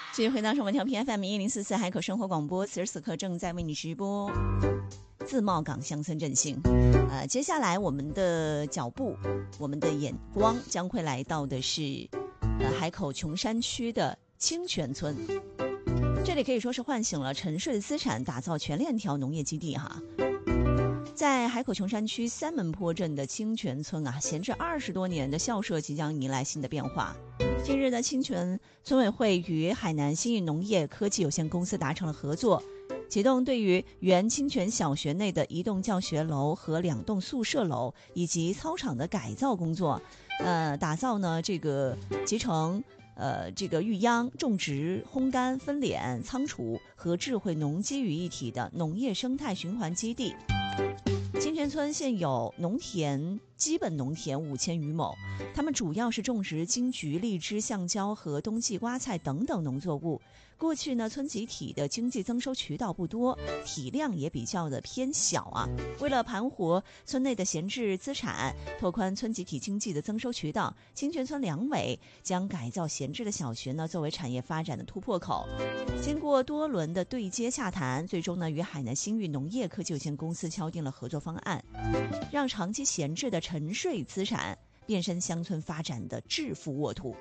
继续回到生活调频 FM1044海口生活广播，此时此刻正在为你直播自贸港乡村振兴。接下来我们的脚步，我们的眼光将会来到的是海口琼山区的清泉村。这里可以说是唤醒了沉睡的资产，打造全链条农业基地哈。在海口琼山区三门坡镇的清泉村闲置20多年的校舍即将迎来新的变化。近日的清泉村委会与海南新域农业科技有限公司达成了合作，启动对于原清泉小学内的一栋教学楼和2栋宿舍楼以及操场的改造工作，打造呢这个集成这个育秧、种植、烘干、分娩、仓储和智慧农机于一体的农业生态循环基地。清泉村现有基本农田5000余亩，他们主要是种植金桔、荔枝、橡胶和冬季瓜菜等等农作物。过去呢，村集体的经济增收渠道不多，体量也比较的偏小为了盘活村内的闲置资产，拓宽村集体经济的增收渠道，清泉村两委将改造闲置的小学呢作为产业发展的突破口。经过多轮的对接洽谈，最终呢与海南新域农业科技有限公司敲定了合作方案，让长期闲置的沉睡资产变身乡村发展的致富沃土。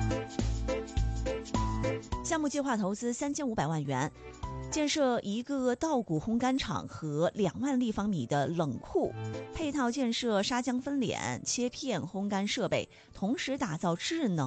项目计划投资3500万元，建设一个稻谷烘干厂和2万立方米的冷库，配套建设砂浆分娩、切片、烘干设备，同时打造智能